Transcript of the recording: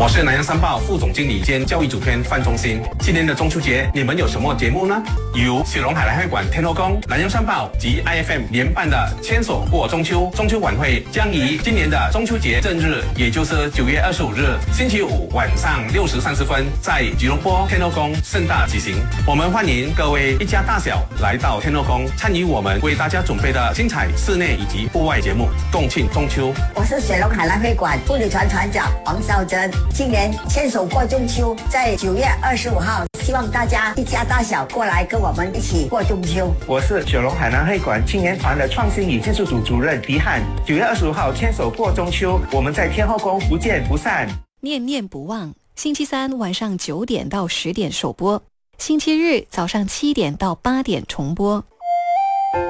我是南洋商报副总经理兼教育主编范忠新。今年的中秋节，你们有什么节目呢？由雪隆海来会馆天后宫、南洋商报及 IFM 联办的牵手过中秋中秋晚会，将于今年的中秋节正日，也就是9月25日星期五晚上6时30分，在吉隆坡天后宫盛大举行。我们欢迎各位一家大小来到天后宫，参与我们为大家准备的精彩室内以及户外节目，共庆中秋。 我是雪隆海来会馆妇女团团长王少珍。今年牵手过中秋，在9月25号，希望大家一家大小过来跟我们一起过中秋。 我是雪隆海南会馆青年团的创新与技术组主任狄汉。9月25号牵手过中秋，我们在天后宫不见不散。 念念不忘，星期三晚上9点到10点首播，星期日早上7点到8点重播。